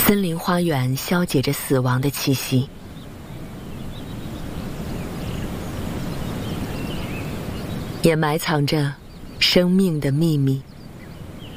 森林花园消解着死亡的气息，也埋藏着生命的秘密。